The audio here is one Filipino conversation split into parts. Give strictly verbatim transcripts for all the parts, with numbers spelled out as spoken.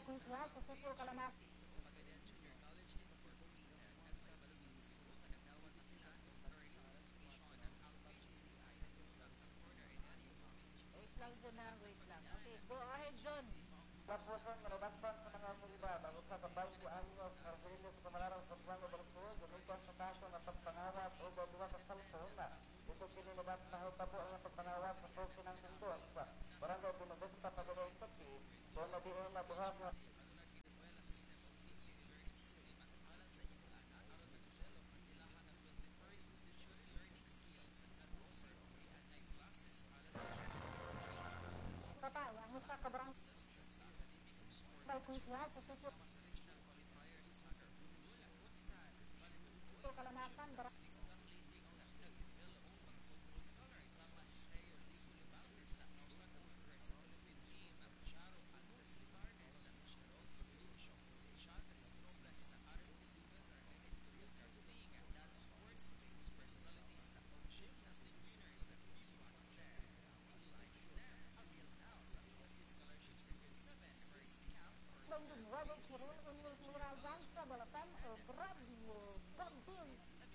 Kunsyal sa Sitio Calamas. Wait lang, John na. Wait lang. Okay, go ahead, John. Lapusan, malabastan sa mga kuliba, bago sa babaw ko ang mga karbulo sa pamalaran sa plano balsuon, gamitan sa kaso na pagpangawat o babuwa sa salpon na. Ito kinilabas na ho pa po ang pagpangawat sa posi ng mundo at sa barangay binubog sa pagulong pati, kung nabiyon na buhat na Papaya, ano sa kabarang Kunsyal sa Sitio Kalamasan, barang Wado Kiril Unil Mirazan sa Balatan o Radio Bantin.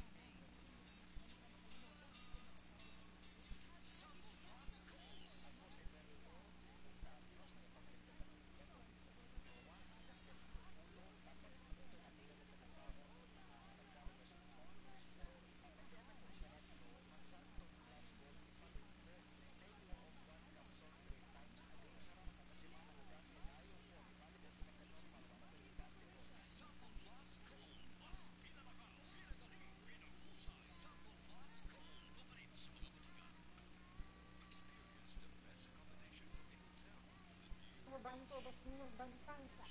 Banco dos Niños Bansansa.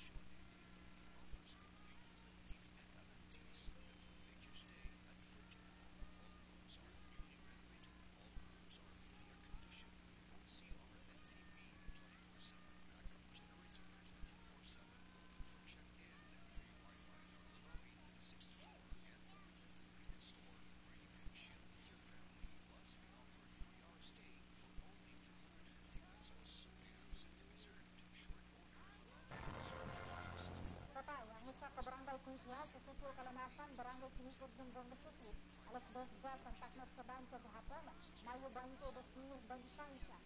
Sa Kabarangay Kunsyal sa Sitio Kalamasan, Barangay Kinikod ng Banga City, alas dos dyan, Santak Mas Kabanto sa hapon, Mayo Banco dos Niños Bansansa.